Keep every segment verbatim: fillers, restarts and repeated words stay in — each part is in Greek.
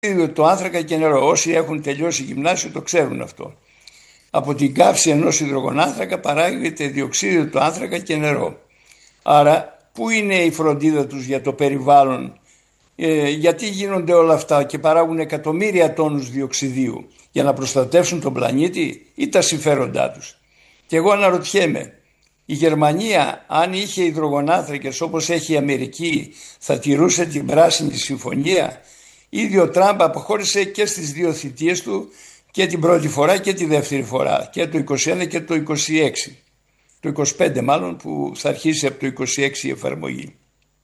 το άνθρακα και νερό. Όσοι έχουν τελειώσει γυμνάσιο το ξέρουν αυτό. Από την καύση ενός υδρογονάνθρακα παράγεται διοξείδιο του άνθρακα και νερό. Άρα πού είναι η φροντίδα τους για το περιβάλλον, ε, γιατί γίνονται όλα αυτά και παράγουν εκατομμύρια τόνους διοξιδίου, για να προστατεύσουν τον πλανήτη ή τα συμφέροντά τους? Και εγώ αναρωτιέμαι, η Γερμανία αν είχε υδρογονάνθρακες όπως έχει η Αμερική θα τηρούσε την πράσινη συμφωνία? Ήδη ο Τραμπ αποχώρησε και στις δύο θητείες του, και την πρώτη φορά και τη δεύτερη φορά, και το είκοσι ένα και το είκοσι έξι, το είκοσι πέντε μάλλον, που θα αρχίσει από το είκοσι έξι η εφαρμογή.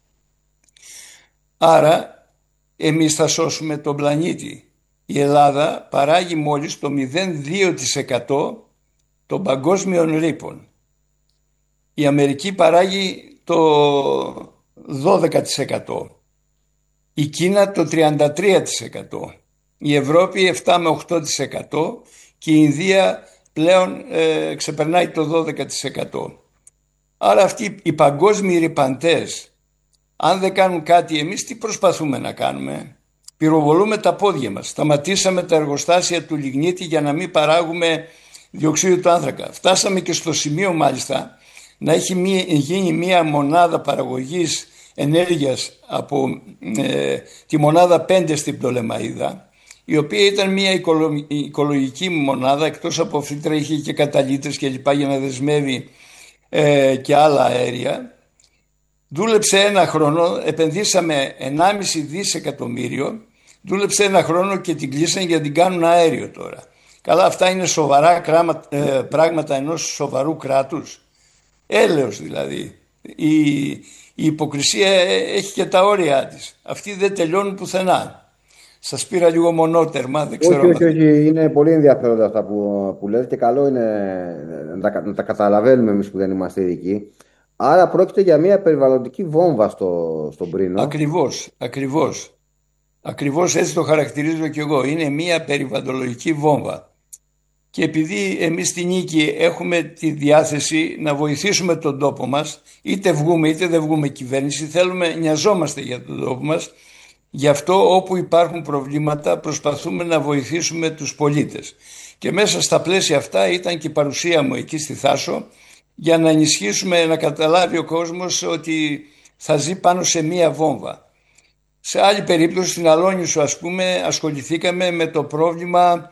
Άρα εμείς θα σώσουμε τον πλανήτη. Η Ελλάδα παράγει μόλις το μηδέν κόμμα δύο τοις εκατό των παγκόσμιων ρήπων. Η Αμερική παράγει το δώδεκα τοις εκατό. Η Κίνα το τριάντα τρία τοις εκατό. Η Ευρώπη επτά με οκτώ τοις εκατό και η Ινδία πλέον ε, ξεπερνάει το δώδεκα τοις εκατό. Άρα αυτοί οι παγκόσμιοι ρηπαντές, αν δεν κάνουν κάτι, εμείς τι προσπαθούμε να κάνουμε? Πυροβολούμε τα πόδια μας. Σταματήσαμε τα εργοστάσια του λιγνίτη για να μην παράγουμε διοξείδιο του άνθρακα. Φτάσαμε και στο σημείο μάλιστα να έχει μία, γίνει μία μονάδα παραγωγής ενέργειας από ε, τη μονάδα πέντε στην Πτολεμαΐδα, η οποία ήταν μια οικολογική μονάδα, εκτός από φύτρα είχε και καταλύτες και λοιπά για να δεσμεύει ε, και άλλα αέρια. Δούλεψε ένα χρόνο, επενδύσαμε ενάμιση δισεκατομμύριο, δούλεψε ένα χρόνο και την κλείσαν για να την κάνουν αέριο τώρα. Καλά, αυτά είναι σοβαρά κράμα, ε, πράγματα ενός σοβαρού κράτους? Έλεος δηλαδή. Η, η υποκρισία έχει και τα όρια της. Αυτοί δεν τελειώνουν πουθενά. Σας πήρα λίγο μονότερμα, δεν ξέρω. Όχι, όχι, όχι. Είναι πολύ ενδιαφέροντα αυτά που, που λέτε και καλό είναι να τα, να τα καταλαβαίνουμε εμείς που δεν είμαστε ειδικοί. Άρα πρόκειται για μια περιβαλλοντική βόμβα στο, στον Πρίνο. Ακριβώς, ακριβώς. Ακριβώς έτσι το χαρακτηρίζω κι εγώ. Είναι μια περιβαλλοντολογική βόμβα. Και επειδή εμείς στη Νίκη έχουμε τη διάθεση να βοηθήσουμε τον τόπο μας, είτε βγούμε είτε δεν βγούμε κυβέρνηση, θέλουμε, νοιαζόμαστε για τον τόπο μας. Γι' αυτό όπου υπάρχουν προβλήματα προσπαθούμε να βοηθήσουμε τους πολίτες. Και μέσα στα πλαίσια αυτά ήταν και η παρουσία μου εκεί στη Θάσο, για να ενισχύσουμε, να καταλάβει ο κόσμος ότι θα ζει πάνω σε μία βόμβα. Σε άλλη περίπτωση, στην Αλόνισο ας πούμε, ασχοληθήκαμε με το πρόβλημα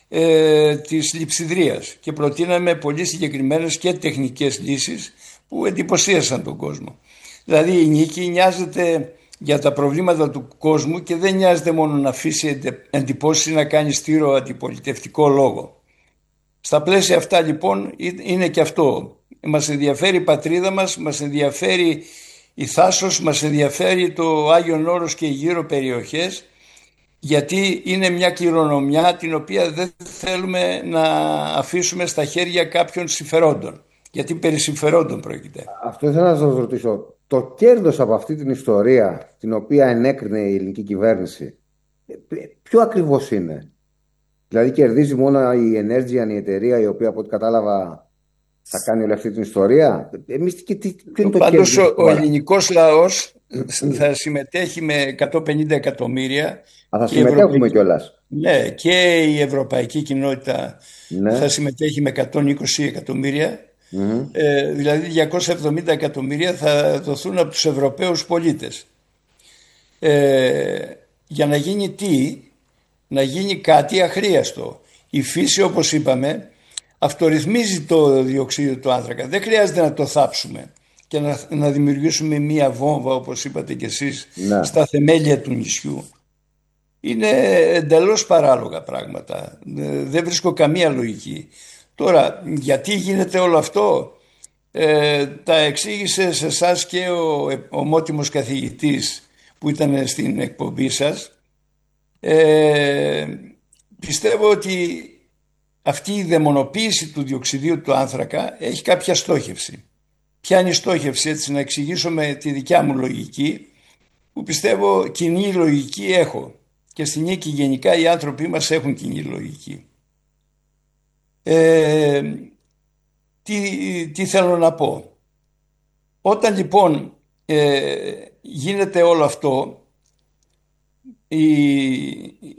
ε, της λειψιδρίας και προτείναμε πολύ συγκεκριμένες και τεχνικές λύσεις που εντυπωσίασαν τον κόσμο. Δηλαδή η Νίκη νοιάζεται για τα προβλήματα του κόσμου και δεν νοιάζεται μόνο να αφήσει εντυπώσεις ή να κάνει στήρο αντιπολιτευτικό λόγο. Στα πλαίσια αυτά λοιπόν είναι και αυτό. Μας ενδιαφέρει η πατρίδα μας, μας ενδιαφέρει η Θάσος, μας ενδιαφέρει το Άγιον Όρος και οι γύρω περιοχές, γιατί είναι μια κληρονομιά την οποία δεν θέλουμε να αφήσουμε στα χέρια κάποιων συμφερόντων, γιατί περί συμφερόντων πρόκειται. Αυτό ήθελα να σας ρωτήσω. Το κέρδος από αυτή την ιστορία την οποία ενέκρινε η ελληνική κυβέρνηση, ποιο ακριβώς είναι? Δηλαδή κερδίζει μόνο η Energean, η εταιρεία η οποία από ό,τι κατάλαβα θα κάνει όλη αυτή την ιστορία? Εμείς τι, τι, ποιο είναι το Πάντως κέρδος? ο, ο ελληνικός λαός θα συμμετέχει με εκατόν πενήντα εκατομμύρια. Α, θα συμμετέχουμε Ευρωπαϊκή... κιόλας. Ναι, και η ευρωπαϊκή κοινότητα ναι. θα συμμετέχει με εκατόν είκοσι εκατομμύρια. Mm-hmm. Ε, δηλαδή διακόσια εβδομήντα εκατομμύρια θα δοθούν από τους Ευρωπαίους πολίτες. Ε, για να γίνει τι? Να γίνει κάτι αχρίαστο. Η φύση, όπως είπαμε, αυτορυθμίζει το διοξείδιο του άνθρακα. Δεν χρειάζεται να το θάψουμε και να, να δημιουργήσουμε μία βόμβα, όπως είπατε κι εσείς, ναι. στα θεμέλια του νησιού. Είναι εντελώς παράλογα πράγματα. Δεν βρίσκω καμία λογική. Τώρα, γιατί γίνεται όλο αυτό? Ε, τα εξήγησε σε εσάς και ο ομότιμος καθηγητής που ήταν στην εκπομπή σας. Ε, πιστεύω ότι αυτή η δαιμονοποίηση του διοξιδίου του άνθρακα έχει κάποια στόχευση. Ποια είναι η στόχευση? Έτσι να εξηγήσω με τη δικιά μου λογική, που πιστεύω κοινή λογική έχω, και στη Νίκη γενικά οι άνθρωποι μας έχουν κοινή λογική. Ε, τι, τι θέλω να πω? Όταν λοιπόν ε, γίνεται όλο αυτό, η,